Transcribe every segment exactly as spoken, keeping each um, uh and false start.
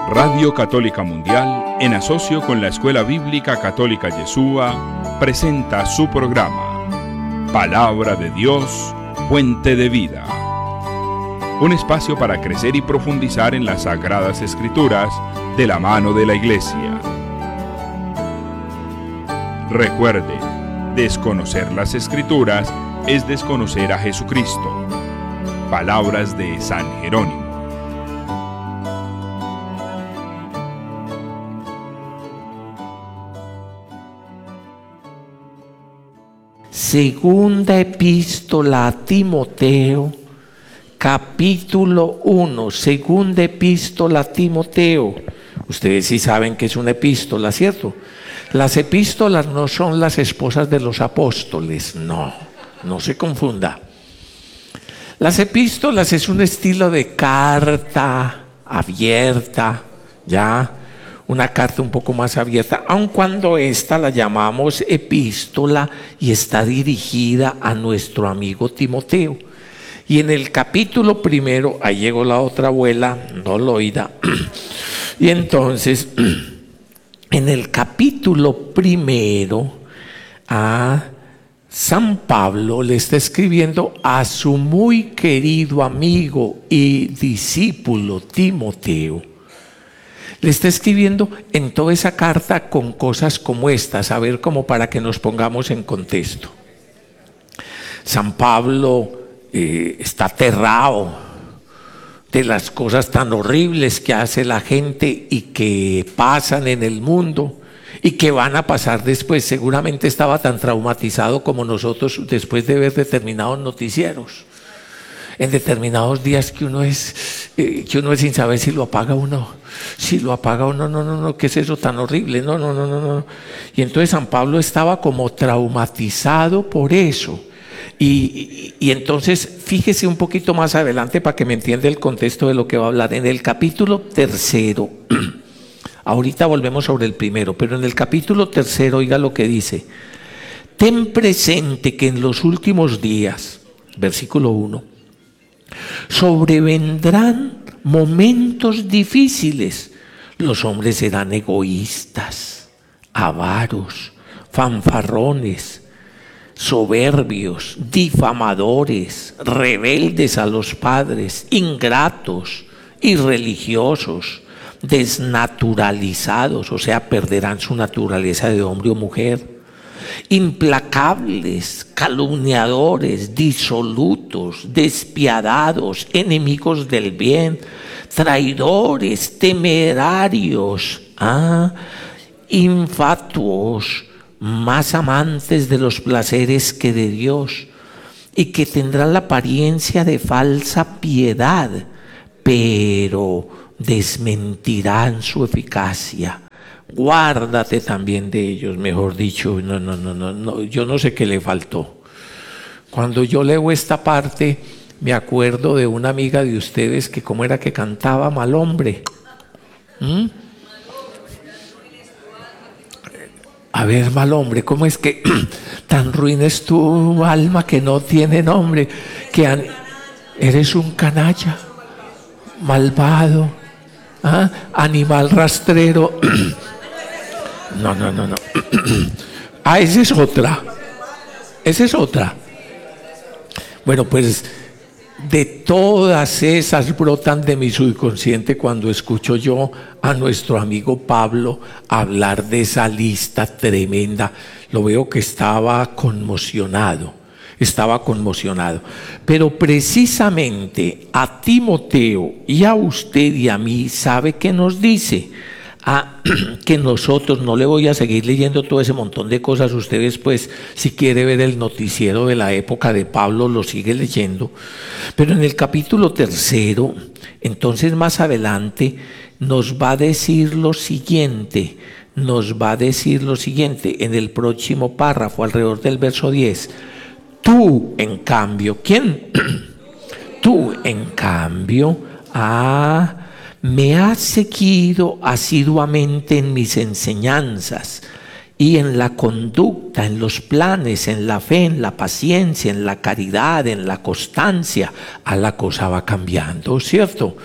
Radio Católica Mundial, en asocio con la Escuela Bíblica Católica Yeshua, presenta su programa Palabra de Dios, Fuente de Vida. Un espacio para crecer y profundizar en las Sagradas Escrituras de la mano de la Iglesia. Recuerde, desconocer las Escrituras es desconocer a Jesucristo. Palabras de San Jerónimo. Segunda epístola a Timoteo, capítulo uno. Segunda epístola a Timoteo. Ustedes sí saben que es una epístola, ¿cierto? Las epístolas no son las esposas de los apóstoles, no, no se confunda. Las epístolas es un estilo de carta abierta, ya, una carta un poco más abierta, aun cuando esta la llamamos epístola y está dirigida a nuestro amigo Timoteo. Y en el capítulo primero, ahí llegó la otra abuela, no lo oirá, y entonces, en el capítulo primero, a San Pablo le está escribiendo a su muy querido amigo y discípulo Timoteo. Le está escribiendo en toda esa carta con cosas como estas, a ver, como para que nos pongamos en contexto. San Pablo eh, está aterrado de las cosas tan horribles que hace la gente y que pasan en el mundo y que van a pasar después. Seguramente estaba tan traumatizado como nosotros después de ver determinados noticieros. En determinados días que uno es, eh, que uno es sin saber si lo apaga o no, si lo apaga o no, no, no, no, ¿qué es eso tan horrible? No, no, no, no, no. Y entonces San Pablo estaba como traumatizado por eso. Y, y, y entonces fíjese un poquito más adelante para que me entienda el contexto de lo que va a hablar. En el capítulo tercero, ahorita volvemos sobre el primero, pero en el capítulo tercero, oiga lo que dice: ten presente que en los últimos días, versículo uno, sobrevendrán momentos difíciles. Los hombres serán egoístas, avaros, fanfarrones, soberbios, difamadores, rebeldes a los padres, ingratos, irreligiosos, desnaturalizados, o sea, perderán su naturaleza de hombre o mujer, implacables, calumniadores, disolutos, despiadados, enemigos del bien, traidores, temerarios, ¿ah? infatuos, más amantes de los placeres que de Dios, y que tendrán la apariencia de falsa piedad, pero desmentirán su eficacia. Guárdate también de ellos, mejor dicho. No, no, no, no, no, yo no sé qué le faltó. Cuando yo leo esta parte, me acuerdo de una amiga de ustedes que cómo era que cantaba Mal Hombre. ¿Mm? A ver, mal hombre, ¿cómo es que tan ruin es tu alma que no tiene nombre? Que an- eres un canalla, malvado, ¿ah? Animal rastrero. No, no, no, no. Ah, esa es otra. Esa es otra. Bueno, pues de todas esas brotan de mi subconsciente cuando escucho yo a nuestro amigo Pablo hablar de esa lista tremenda. Lo veo que estaba conmocionado, estaba conmocionado. Pero precisamente a Timoteo y a usted y a mí, ¿sabe qué nos dice? Ah, que nosotros, no le voy a seguir leyendo todo ese montón de cosas, ustedes pues si quiere ver el noticiero de la época de Pablo lo sigue leyendo, pero en el capítulo tercero, entonces más adelante nos va a decir lo siguiente, nos va a decir lo siguiente en el próximo párrafo, alrededor del verso diez. Tú en cambio, ¿quién? Tú en cambio, ah, me has seguido asiduamente en mis enseñanzas y en la conducta, en los planes, en la fe, en la paciencia, en la caridad, en la constancia. A la cosa va cambiando, ¿cierto?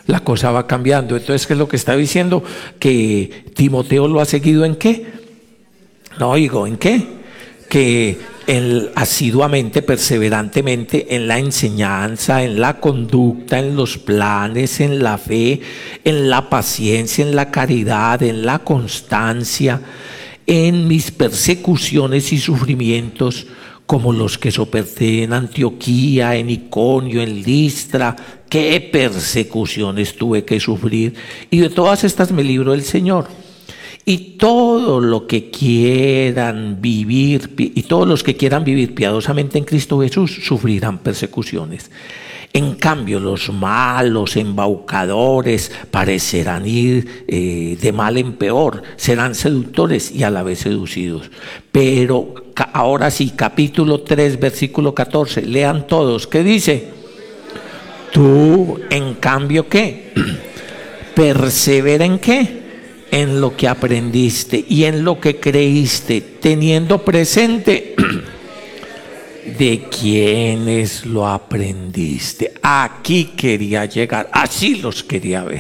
la cosa va cambiando. Entonces, ¿qué es lo que está diciendo? Que Timoteo lo ha seguido ¿en qué? No oigo, ¿en qué? Que él asiduamente, perseverantemente en la enseñanza, en la conducta, en los planes, en la fe, en la paciencia, en la caridad, en la constancia, en mis persecuciones y sufrimientos, como los que soporté en Antioquía, en Iconio, en Listra. Qué persecuciones tuve que sufrir, y de todas estas me libró el Señor. Y todo lo que quieran vivir, y todos los que quieran vivir piadosamente en Cristo Jesús sufrirán persecuciones. En cambio, los malos, embaucadores, parecerán ir eh, de mal en peor, serán seductores y a la vez seducidos. Pero ahora sí, capítulo tres, versículo catorce, lean todos. ¿Qué dice? Tú, en cambio, ¿qué? Persevera ¿en qué? En lo que aprendiste y en lo que creíste, teniendo presente de quiénes lo aprendiste. Aquí quería llegar, así los quería ver.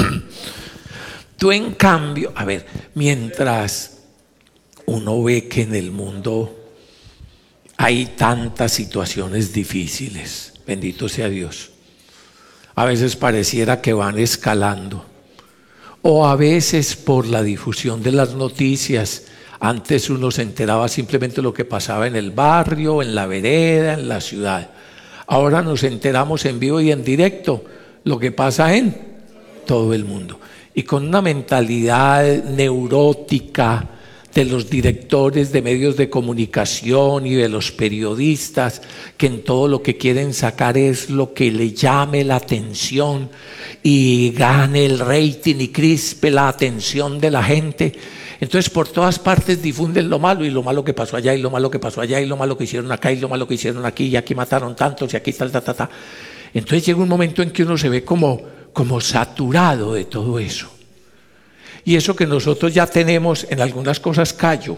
Tú, en cambio, a ver, mientras uno ve que en el mundo hay tantas situaciones difíciles, bendito sea Dios, a veces pareciera que van escalando. O a veces por la difusión de las noticias, antes uno se enteraba simplemente de lo que pasaba en el barrio, en la vereda, en la ciudad. Ahora nos enteramos en vivo y en directo lo que pasa en todo el mundo. Y con una mentalidad neurótica de los directores de medios de comunicación y de los periodistas, que en todo lo que quieren sacar es lo que le llame la atención y gane el rating y crispe la atención de la gente. Entonces por todas partes difunden lo malo, y lo malo que pasó allá, y lo malo que pasó allá, y lo malo que hicieron acá, y lo malo que hicieron aquí, y aquí mataron tantos, y aquí tal, ta, ta, ta. Entonces llega un momento en que uno se ve como, como saturado de todo eso. Y eso que nosotros ya tenemos en algunas cosas callo.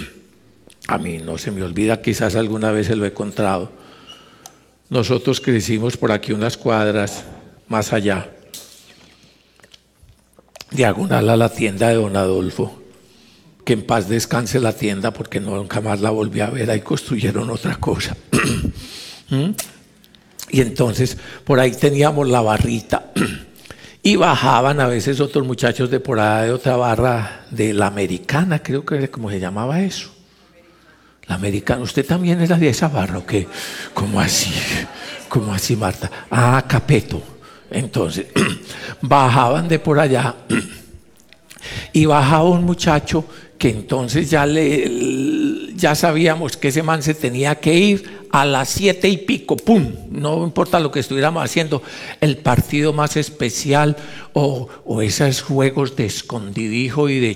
A mí no se me olvida, quizás alguna vez se lo he contado. Nosotros crecimos por aquí unas cuadras más allá, diagonal a la tienda de don Adolfo, que en paz descanse la tienda, porque nunca más la volví a ver. Ahí construyeron otra cosa. ¿Mm? Y entonces por ahí teníamos la barrita. Y bajaban a veces otros muchachos de por allá de otra barra, de la Americana, creo que era como se llamaba eso. La Americana. ¿Usted también era de esa barra o qué? ¿Cómo así? ¿Cómo así, Marta? Ah, Capeto. Entonces, bajaban de por allá y bajaba un muchacho que entonces ya, le, ya sabíamos que ese man se tenía que ir a las siete y pico, ¡pum! No importa lo que estuviéramos haciendo, el partido más especial o, o esos juegos de escondidijo y de